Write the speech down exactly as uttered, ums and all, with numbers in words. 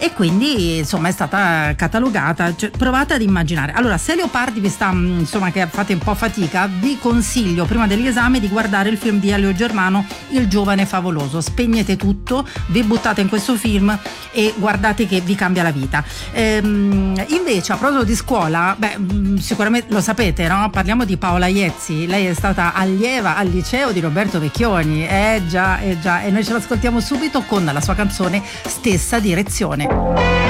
e quindi insomma è stata catalogata, cioè, provate ad immaginare. Allora, se Leopardi vi sta, insomma, che fate un po' fatica, vi consiglio prima dell'esame di guardare il film di Elio Germano, Il giovane favoloso. Spegnete tutto, vi buttate in questo film e guardate che vi cambia la vita. Ehm, invece a proposito di scuola, beh, sicuramente lo sapete, no? Parliamo di Paola Iezzi. Lei è stata allieva al liceo di Roberto Vecchioni, eh già, eh già, e noi ce l'ascoltiamo subito con la sua canzone Stessa Direzione.